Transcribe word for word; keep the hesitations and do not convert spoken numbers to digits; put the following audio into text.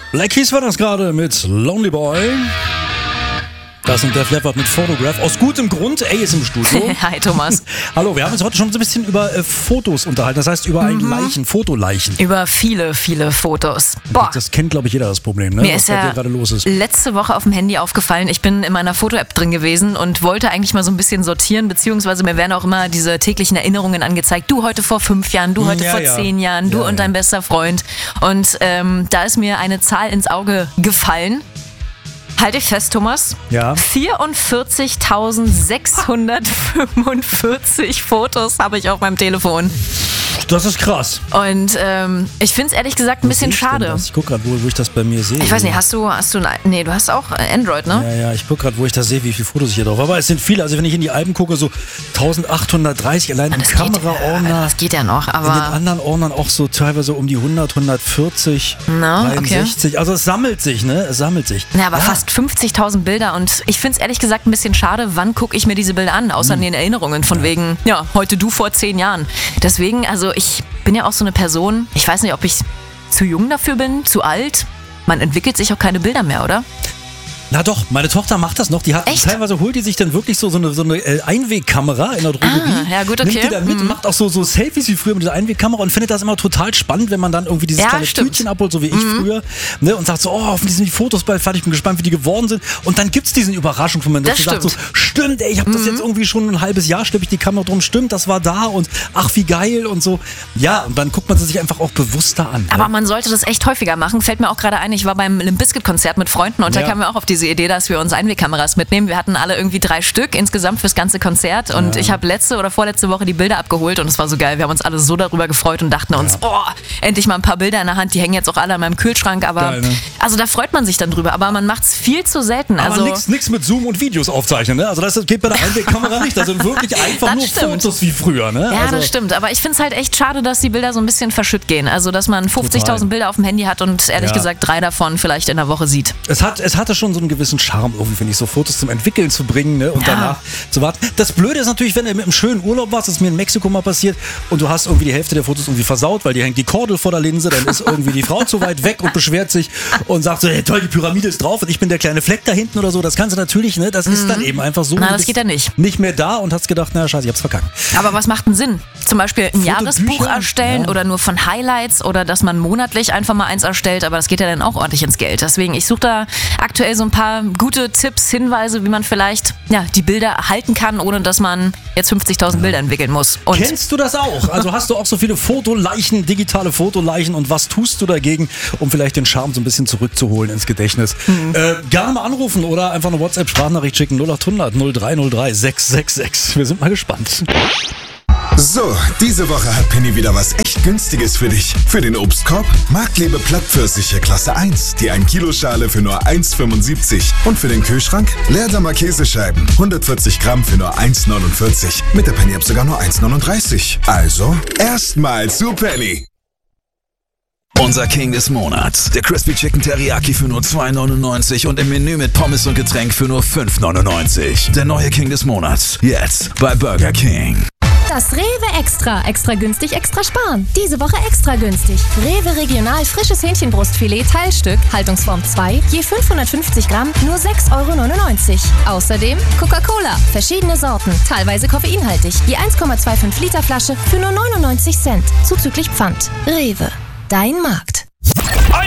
Black Keys war das gerade mit Lonely Boy. Das sind Def Leppard mit Photograph. Aus gutem Grund, A ist im Studio. Hi Thomas. Hallo, wir haben uns heute schon so ein bisschen über äh, Fotos unterhalten. Das heißt über ein mhm. Leichen, Fotoleichen. Über viele, viele Fotos. Boah. Das kennt, glaube ich, jeder das Problem, ne? Mir was ist bei ja dir gerade los ist. Letzte Woche auf dem Handy aufgefallen, ich bin in meiner Foto-App drin gewesen und wollte eigentlich mal so ein bisschen sortieren, beziehungsweise mir werden auch immer diese täglichen Erinnerungen angezeigt. Du heute vor fünf Jahren, du heute ja, vor ja. zehn Jahren, du ja, und ja. dein bester Freund. Und ähm, da ist mir eine Zahl ins Auge gefallen. Halte ich fest, Thomas. Ja. vierundvierzigtausendsechshundertfünfundvierzig Fotos habe ich auf meinem Telefon. Das ist krass. Und ähm, ich finde es ehrlich gesagt ein Was bisschen sehe ich denn schade. das? Ich gucke gerade, wo, wo ich das bei mir sehe. Ich weiß nicht, hast du, hast du, nee, du hast auch Android, ne? Ja, ja, ich gucke gerade, wo ich das sehe, wie viele Fotos ich hier drauf habe. Aber es sind viele, also wenn ich in die Alben gucke, so eintausendachthundertdreißig allein im Kameraordner. Das geht ja noch, aber... In den anderen Ordnern auch so teilweise um die hundert, hundertvierzig, no, dreiundsechzig. okay. Also es sammelt sich, ne? Es sammelt sich. Ja, aber ja. fast fünfzigtausend Bilder und ich finde es ehrlich gesagt ein bisschen schade, wann gucke ich mir diese Bilder an, außer hm. in den Erinnerungen von ja. wegen, ja, heute du vor zehn Jahren. Deswegen, also ich bin ja auch so eine Person, ich weiß nicht, ob ich zu jung dafür bin, zu alt. Man entwickelt sich auch keine Bilder mehr, oder? Na doch, meine Tochter macht das noch. Die hat Echt? Teilweise holt die sich dann wirklich so, so eine, so eine Einwegkamera in der Drogerie. Ah, ja gut, okay. Nimmt die dann mit mhm. und macht auch so, so Selfies wie früher mit dieser Einwegkamera und findet das immer total spannend, wenn man dann irgendwie dieses ja, kleine stimmt. Tütchen abholt, so wie ich mhm. früher. Ne, und sagt so, oh, hoffentlich sind die Fotos bald fertig. Ich bin gespannt, wie die geworden sind. Und dann gibt's diesen Überraschungsmoment, dass das du sagst so, stimmt, ey, ich habe das mhm. jetzt irgendwie schon ein halbes Jahr, schleppe ich die Kamera drum, stimmt, das war da und ach, wie geil und so. Ja, und dann guckt man sie sich einfach auch bewusster an. Aber ne? man sollte das echt häufiger machen. Fällt mir auch gerade ein, ich war beim Limp Bizkit Konzert mit Freunden und ja. da kamen wir auch auf diese Idee, dass wir uns Einwegkameras mitnehmen. Wir hatten alle irgendwie drei Stück insgesamt fürs ganze Konzert und ja. ich habe letzte oder vorletzte Woche die Bilder abgeholt und es war so geil. Wir haben uns alle so darüber gefreut und dachten uns, ja. oh, endlich mal ein paar Bilder in der Hand. Die hängen jetzt auch alle an meinem Kühlschrank, aber geil, ne? also da freut man sich dann drüber. Aber man macht es viel zu selten. Aber also nichts mit Zoom und Videos aufzeichnen, ne? Also das geht bei der Einwegkamera nicht. Das sind wirklich einfach nur stimmt. Fotos wie früher, ne? Ja, also das stimmt. Aber ich finde es halt echt schade, dass die Bilder so ein bisschen verschütt gehen. Also dass man fünfzigtausend Bilder auf dem Handy hat und ehrlich ja. gesagt drei davon vielleicht in der Woche sieht. Es, hat, es hatte schon so einen gewissen Charme, irgendwie, finde ich, so Fotos zum Entwickeln zu bringen, ne? Und Ja. danach zu warten. Das Blöde ist natürlich, wenn du mit einem schönen Urlaub warst, das ist mir in Mexiko mal passiert, und du hast irgendwie die Hälfte der Fotos irgendwie versaut, weil dir hängt die Kordel vor der Linse, dann ist irgendwie die Frau zu weit weg und beschwert sich und sagt so, hey, toll, die Pyramide ist drauf und ich bin der kleine Fleck da hinten oder so. Das kannst du natürlich, ne? Das ist dann eben einfach so. Na, du das bist geht ja nicht. Nicht mehr da und hast gedacht, na scheiße, ich hab's verkackt. Aber was macht denn Sinn? Zum Beispiel ein Jahresbuch Fotobücher? erstellen Ja. oder nur von Highlights oder dass man monatlich einfach mal eins erstellt, aber das geht ja dann auch ordentlich ins Geld. Deswegen, ich suche da aktuell so ein paar gute Tipps, Hinweise, wie man vielleicht ja, die Bilder erhalten kann, ohne dass man jetzt fünfzigtausend Bilder entwickeln muss. Und kennst du das auch? Also hast du auch so viele Fotoleichen, digitale Fotoleichen, und was tust du dagegen, um vielleicht den Charme so ein bisschen zurückzuholen ins Gedächtnis? Mhm. Äh, gerne mal anrufen oder einfach eine WhatsApp-Sprachnachricht schicken, null acht hundert null drei null drei sechs sechs sechs. Wir sind mal gespannt. So, diese Woche hat Penny wieder was echt Günstiges für dich. Für den Obstkorb Marktlebe Plattpfirsiche Klasse eins, die ein Kilo Schale für nur eins fünfundsiebzig. Und für den Kühlschrank Leerdammer Käsescheiben, hundertvierzig Gramm für nur eins neunundvierzig. Mit der Penny App sogar nur eins neununddreißig. Also, erstmal zu Penny. Unser King des Monats. Der Crispy Chicken Teriyaki für nur zwei neunundneunzig und im Menü mit Pommes und Getränk für nur fünf neunundneunzig. Der neue King des Monats. Jetzt bei Burger King. Das Rewe Extra. Extra günstig, extra sparen. Diese Woche extra günstig. Rewe Regional frisches Hähnchenbrustfilet Teilstück, Haltungsform zwei, je fünfhundertfünfzig Gramm, nur sechs neunundneunzig Euro. Außerdem Coca-Cola, verschiedene Sorten, teilweise koffeinhaltig, je eins Komma fünfundzwanzig Liter Flasche für nur neunundneunzig Cent, zuzüglich Pfand. Rewe, dein Markt.